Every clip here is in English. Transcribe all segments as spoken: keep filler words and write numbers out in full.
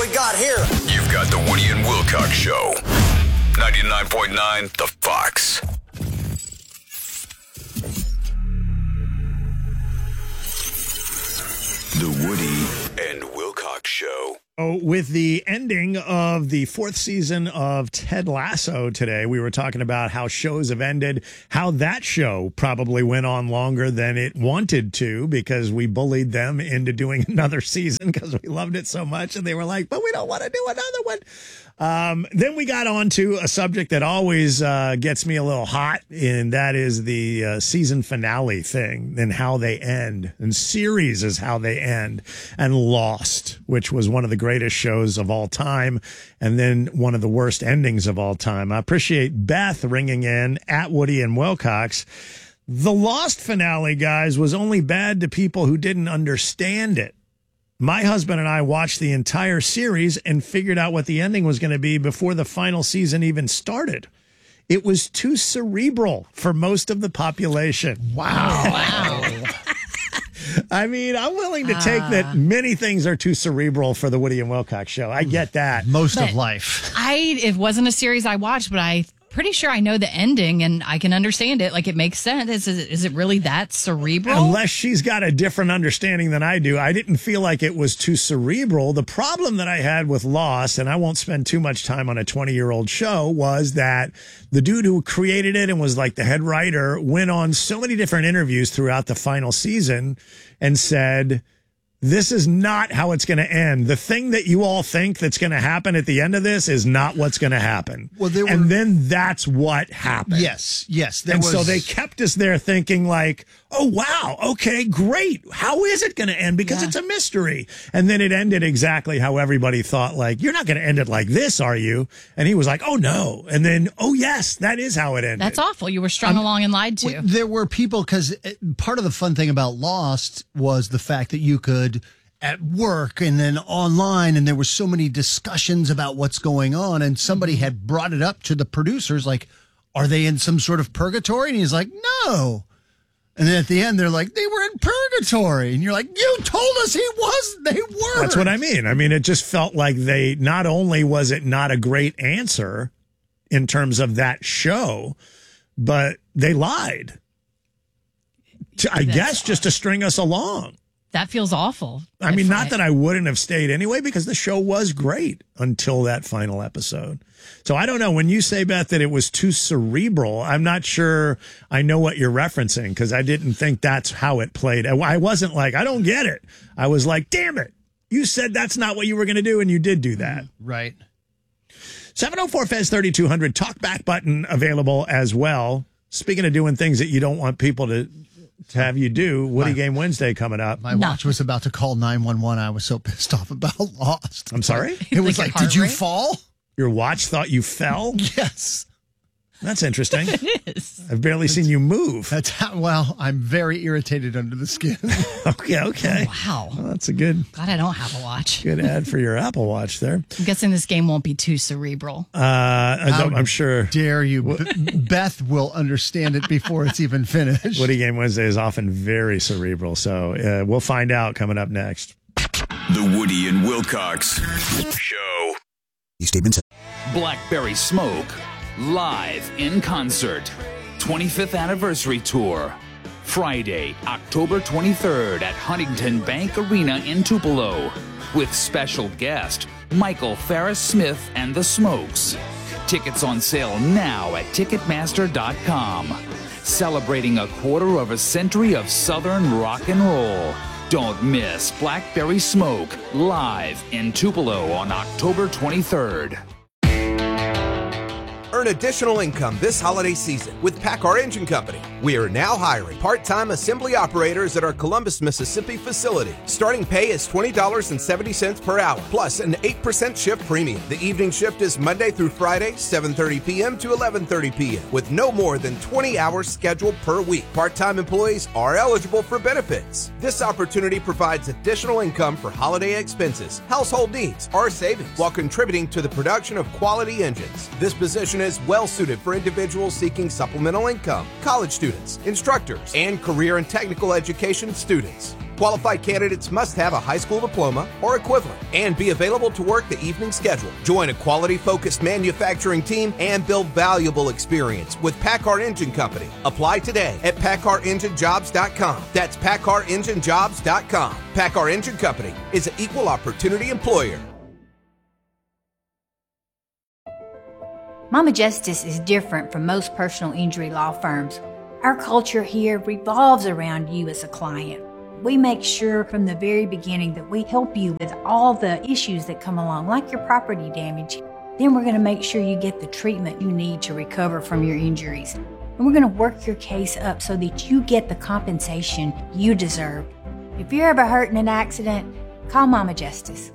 we got here? You've got the Woody and Wilcox Show. ninety-nine point nine The Fox. The Woody and Wilcox Show. Oh, with the ending of the fourth season of Ted Lasso today, we were talking about how shows have ended, how that show probably went on longer than it wanted to because we bullied them into doing another season because we loved it so much. And they were like, but we don't want to do another one. Um, then we got on to a subject that always uh, gets me a little hot, and that is the uh, season finale thing and how they end. And series is how they end. And Lost, which was one of the greatest shows of all time, and then one of the worst endings of all time. I appreciate Beth ringing in at Woody and Wilcox. The Lost finale, guys, was only bad to people who didn't understand it. My husband and I watched the entire series and figured out what the ending was going to be before the final season even started. It was too cerebral for most of the population. Wow. Wow. I mean, I'm willing to take uh, that many things are too cerebral for the Woody and Wilcox Show. I get that. Most but of life. I it wasn't a series I watched, but I pretty sure I know the ending and I can understand it. Like, it makes sense. Is, is, is it really that cerebral? Unless she's got a different understanding than I do. I didn't feel like it was too cerebral. The problem that I had with Lost, and I won't spend too much time on a twenty-year-old show, was that the dude who created it and was like the head writer went on so many different interviews throughout the final season and said, this is not how it's going to end. The thing that you all think that's going to happen at the end of this is not what's going to happen. Well, there were, and then that's what happened. Yes, yes. There and was, so they kept us there thinking like, oh, wow, okay, great. How is it going to end? Because yeah. it's a mystery. And then it ended exactly how everybody thought, like, you're not going to end it like this, are you? And he was like, oh, no. And then, oh, yes, that is how it ended. That's awful. You were strung um, along and lied to. There were people, because part of the fun thing about Lost was the fact that you could at work and then online, and there were so many discussions about what's going on, and somebody had brought it up to the producers, like, are they in some sort of purgatory? And he's like, no. And then at the end, they're like, they were in purgatory. And you're like, you told us he was. They were. That's what I mean. I mean, it just felt like they, not only was it not a great answer in terms of that show, but they lied. To, I guess awful. just to string us along. That feels awful. I mean, not that I wouldn't have stayed anyway, because the show was great until that final episode. So I don't know. When you say, Beth, that it was too cerebral, I'm not sure I know what you're referencing, because I didn't think that's how it played. I wasn't like, I don't get it. I was like, damn it. You said that's not what you were going to do, and you did do that. Right. seven oh four F E Z thirty-two hundred, talkback button available as well. Speaking of doing things that you don't want people to... to have you do Woody my, Game Wednesday coming up. My no. watch was about to call nine one one. I was so pissed off about Lost. I'm sorry? It was like, like did you fall? Your watch thought you fell? Yes. That's interesting. It is. I've barely it's, seen you move. That's how, well, I'm very irritated under the skin. okay, okay. Oh, wow. Well, that's a good... God, I don't have a watch. Good ad for your Apple Watch there. I'm guessing this game won't be too cerebral. Uh, I I'm sure... dare you. B- Beth will understand it before it's even finished. Woody Game Wednesday is often very cerebral, so uh, we'll find out coming up next. The Woody and Wilcox Show. These statements... Blackberry Smoke. Live in concert. twenty-fifth Anniversary Tour. Friday, October twenty-third at Huntington Bank Arena in Tupelo. With special guest, Michael Farris Smith and the Smokes. Tickets on sale now at Ticketmaster dot com. Celebrating a quarter of a century of Southern rock and roll. Don't miss Blackberry Smoke live in Tupelo on October twenty-third. Earn additional income this holiday season with PACCAR Engine Company. We are now hiring part-time assembly operators at our Columbus, Mississippi facility. Starting pay is twenty dollars and seventy cents per hour, plus an eight percent shift premium. The evening shift is Monday through Friday, seven thirty p.m. to eleven thirty p.m., with no more than twenty hours scheduled per week. Part-time employees are eligible for benefits. This opportunity provides additional income for holiday expenses, household needs, or savings, while contributing to the production of quality engines. This position is well suited for individuals seeking supplemental income, college students, instructors, and career and technical education students. Qualified candidates must have a high school diploma or equivalent and be available to work the evening schedule. Join a quality-focused manufacturing team and build valuable experience with Packard Engine Company. Apply today at packard engine jobs dot com. That's packard engine jobs dot com. Packard Engine Company is an equal opportunity employer. Mama Justice is different from most personal injury law firms. Our culture here revolves around you as a client. We make sure from the very beginning that we help you with all the issues that come along, like your property damage. Then we're going to make sure you get the treatment you need to recover from your injuries. And we're going to work your case up so that you get the compensation you deserve. If you're ever hurt in an accident, call Mama Justice.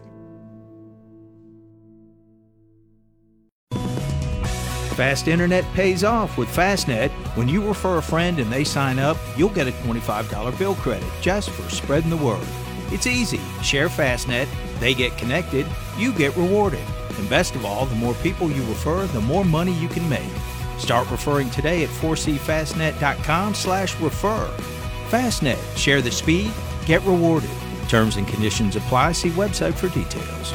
Fast internet pays off with Fastnet. When you refer a friend and they sign up, you'll get a twenty-five dollars bill credit just for spreading the word. It's easy. Share Fastnet, they get connected, you get rewarded. And best of all, the more people you refer, the more money you can make. Start referring today at four c fastnet dot com slash refer. Fastnet, share the speed, get rewarded. Terms and conditions apply. See website for details.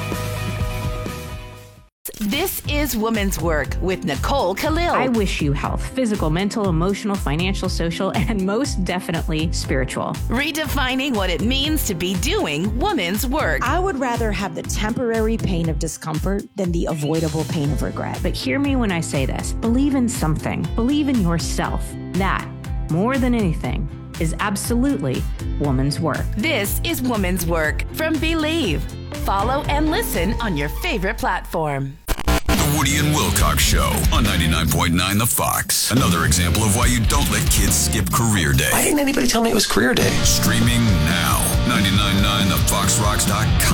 This is Woman's Work with Nicole Khalil. I wish you health, physical, mental, emotional, financial, social, and most definitely spiritual. Redefining what it means to be doing woman's work. I would rather have the temporary pain of discomfort than the avoidable pain of regret. But hear me when I say this. Believe in something. Believe in yourself. That, more than anything, is absolutely woman's work. This is Woman's Work from Believe. Follow and listen on your favorite platform. The Woody and Wilcox Show on ninety-nine point nine The Fox. Another example of why you don't let kids skip career day. Why didn't anybody tell me it was career day? Streaming now. ninety-nine point nine the fox rocks dot com.